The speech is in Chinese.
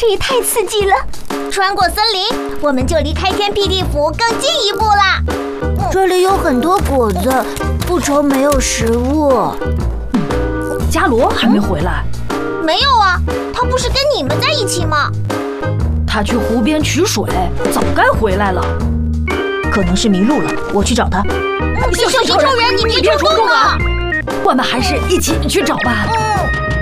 也太刺激了！穿过森林，我们就离开天辟地府更进一步啦。 这里有很多果子，不愁没有食物。 伽罗还没回来？ 没有啊，他不是跟你们在一起吗？ 他去湖边取水，早该回来了。 可能是迷路了，我去找他。 小心超人，你别冲动啊！ 我们还是一起去找吧。